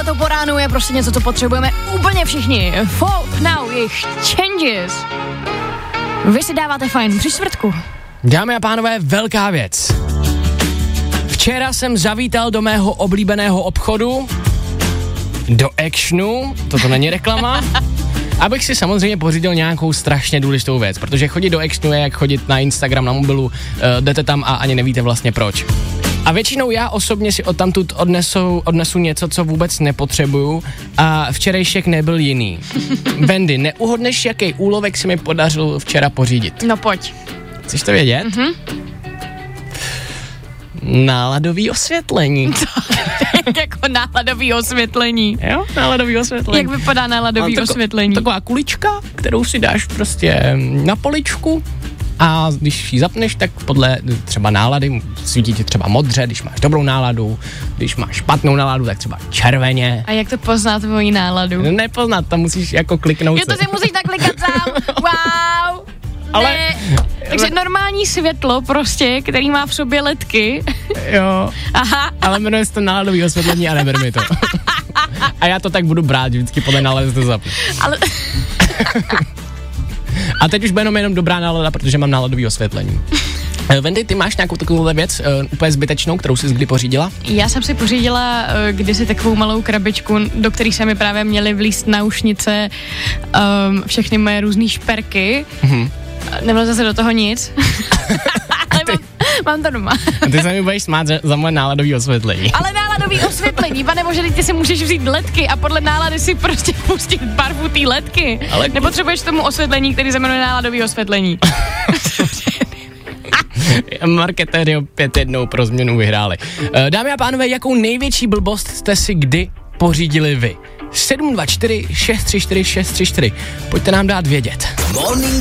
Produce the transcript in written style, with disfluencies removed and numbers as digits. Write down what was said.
touhletou po ránu je prostě něco, co potřebujeme úplně všichni. Folk Now, jejich Changes. Vy si dáváte fajn při čtvrtku. Dámy a pánové, velká věc. Včera jsem zavítal do mého oblíbeného obchodu, do Actionu, toto není reklama, abych si samozřejmě pořídil nějakou strašně důležitou věc, protože chodit do Actionu je jak chodit na Instagram, na mobilu, jdete tam a ani nevíte vlastně proč. A většinou já osobně si odtamtud odnesu něco, co vůbec nepotřebuju a včerejšek nebyl jiný. Wendy, neuhodneš, jaký úlovek si mi podařil včera pořídit? No pojď. Chceš to vědět? Náladový osvětlení. Jako náladový osvětlení. Jo, náladový osvětlení. Jak vypadá náladový osvětlení? Taková kulička, kterou si dáš prostě na poličku a když ji zapneš, tak podle třeba nálady svítí ti třeba modře, když máš dobrou náladu, když máš špatnou náladu, tak třeba červeně. A jak to poznat tvoji náladu? Nepoznat, tam musíš jako kliknout. Jo, to si musíš naklikat sám. Wow. Ale, takže normální světlo prostě, který má v sobě ledky. Jo. Aha. Ale jmenuje se to náladový osvětlení a neber mi to. A já to tak budu brát, vždycky podle nálady to zapnu. Ale... A teď už bude jenom dobrá nálada, protože mám náladový osvětlení. Wendy, ty máš nějakou takovou věc úplně zbytečnou, kterou jsi kdy pořídila? Já jsem si pořídila kdysi takovou malou krabičku, do které se mi právě měly vlízt náušnice, všechny moje různý šperky. Nebylo zase do toho nic. Ale mám to doma. A ty se mi budeš smát za moje náladový osvětlení. Ale náladový osvětlení, pane bože, ty si můžeš vzít ledky a podle nálady si prostě pustit barvu té ledky. Ale... Nepotřebuješ tomu osvětlení, který se jmenuje náladový osvětlení. Marketéři opět jednou pro změnu vyhráli. Dámy a pánové, jakou největší blbost jste si kdy pořídili vy? 724 634 634. Pojďte nám dát vědět. Morning